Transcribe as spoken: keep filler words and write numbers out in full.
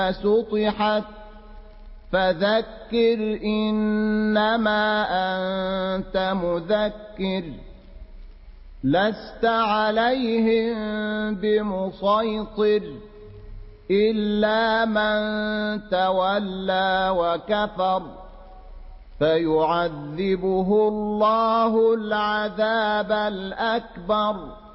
سطحت فذكر إنما أنت مذكر لست عليهم بمسيطر إلا من تولى وكفر فيعذبه الله العذاب الأكبر